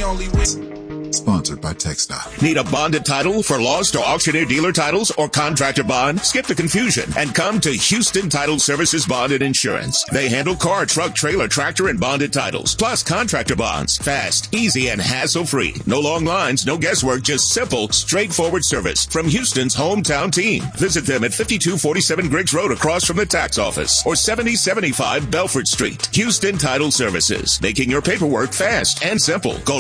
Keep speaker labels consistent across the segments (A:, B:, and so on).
A: only with.
B: Sponsored by TxDOT.
C: Need a bonded title for lost or auctioneer dealer titles or contractor bond? Skip the confusion and come to Houston Title Services Bonded Insurance. They handle car, truck, trailer, tractor, and bonded titles, plus contractor bonds. Fast, easy, and hassle-free. No long lines, no guesswork, just simple, straightforward service from Houston's hometown team. Visit them at 5247 Griggs Road across from the tax office or 7075 Belford Street. Houston Title Services, making your paperwork fast and simple. Call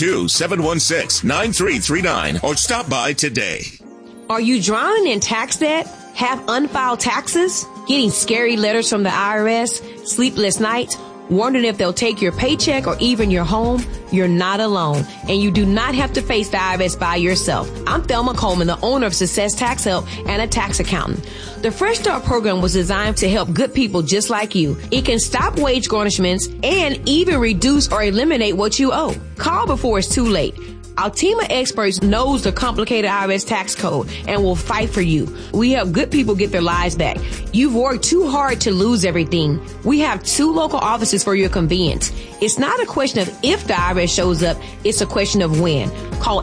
C: 832-716-9339 or stop by today.
D: Are you drowning in tax debt? Have unfiled taxes? Getting scary letters from the IRS? Sleepless nights? Wondering if they'll take your paycheck or even your home? You're not alone, and you do not have to face the IRS by yourself. I'm Thelma Coleman, the owner of Success Tax Help and a tax accountant. The Fresh Start program was designed to help good people just like you. It can stop wage garnishments and even reduce or eliminate what you owe. Call before it's too late. Our team of experts knows the complicated IRS tax code and will fight for you. We help good people get their lives back. You've worked too hard to lose everything. We have 2 local offices for your convenience. It's not a question of if the IRS shows up, it's a question of when. Call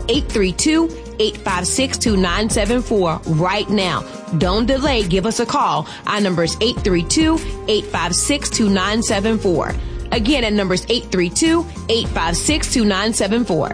D: 832-856-2974 right now. Don't delay. Give us a call. Our number is 832-856-2974. Again, that number is 832-856-2974.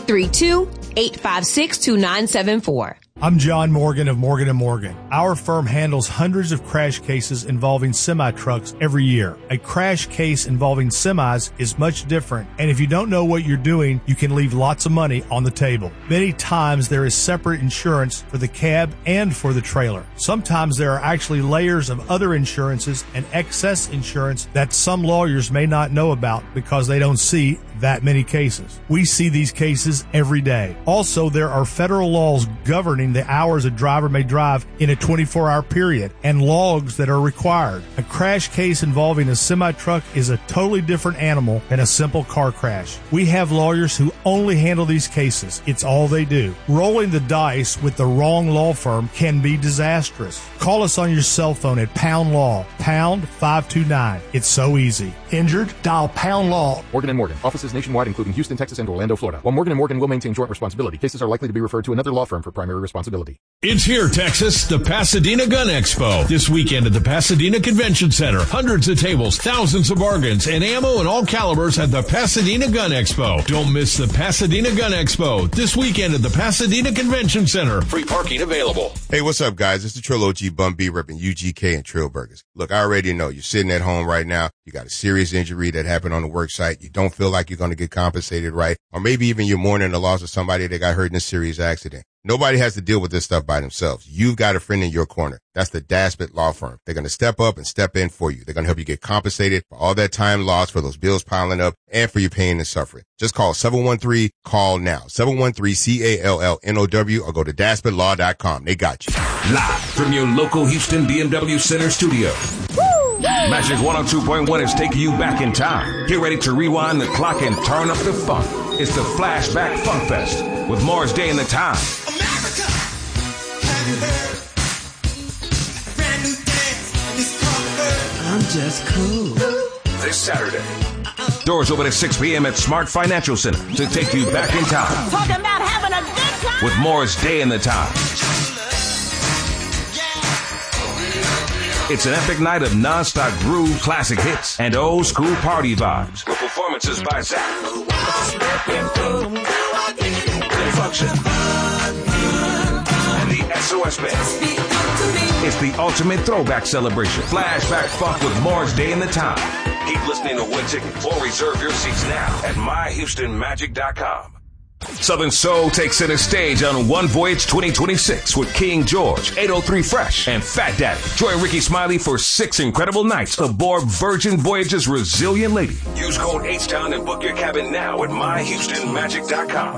D: 832-856-2974.
E: I'm John Morgan of Morgan & Morgan. Our firm handles hundreds of crash cases involving semi-trucks every year. A crash case involving semis is much different, and if you don't know what you're doing, you can leave lots of money on the table. Many times there is separate insurance for the cab and for the trailer. Sometimes there are actually layers of other insurances and excess insurance that some lawyers may not know about because they don't see that many cases. We see these cases every day. Also, there are federal laws governing the hours a driver may drive in a 24-hour period and logs that are required. A crash case involving a semi-truck is a totally different animal than a simple car crash. We have lawyers who only handle these cases. It's all they do. Rolling the dice with the wrong law firm can be disastrous. Call us on your cell phone at Pound Law, pound 529. It's so easy. Injured? Dial Pound Law.
F: Morgan & Morgan. Offices nationwide, including Houston, Texas, and Orlando, Florida. While Morgan & Morgan will maintain joint responsibility, cases are likely to be referred to another law firm for primary responsibility.
G: It's here, Texas, the Pasadena Gun Expo. This weekend at the Pasadena Convention Center, hundreds of tables, thousands of bargains, and ammo in all calibers at the Pasadena Gun Expo. Don't miss the Pasadena Gun Expo this weekend at the Pasadena Convention Center. Free parking available.
H: Hey, what's up, guys? It's the Trill OG Bun B repping UGK and Trill Burgers. Look, I already know you're sitting at home right now. You got a serious injury that happened on the work site. You don't feel like you're going to get compensated right. Or maybe even you're mourning the loss of somebody that got hurt in a serious accident. Nobody has to deal with this stuff by themselves. You've got a friend in your corner. That's the Daspit Law Firm. They're going to step up and step in for you. They're going to help you get compensated for all that time lost, for those bills piling up, and for your pain and suffering. Just call 713-CALL-NOW, 713-CALLNOW, or go to DaspitLaw.com. They got you.
I: Live from your local Houston BMW Center studio. Magic 102.1 is taking you back in time. Get ready to rewind the clock and turn up the funk. It's the Flashback Funk Fest with Morris Day in the Time.
A: America, have you heard? A brand new dance, and it's called the Bird.
J: I'm just cool.
I: This Saturday. Doors open at 6 p.m. at Smart Financial Center to take you back in time.
J: Talking about having a good time.
I: With Morris Day in the Time. It's an epic night of non-stop groove, classic hits, and old school party vibes. With performances by Zach, Function, and the SOS Band. It's the ultimate throwback celebration. Flashback Funk with Morris Day in the Time. Keep listening to win tickets or reserve your seats now at myhoustonmagic.com. Southern Soul takes center stage on One Voyage 2026 with King George, 803 Fresh, and Fat Daddy. Join Ricky Smiley for 6 incredible nights aboard Virgin Voyage's Resilient Lady. Use code H-Town and book your cabin now at myhoustonmagic.com.